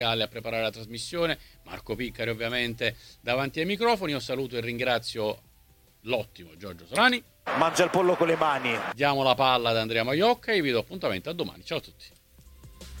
a preparare la trasmissione, Marco Piccari ovviamente davanti ai microfoni. Io saluto e ringrazio l'ottimo Giorgio Solani. Mangia il pollo con le mani. Diamo la palla ad Andrea Maiocca e vi do appuntamento a domani. Ciao a tutti.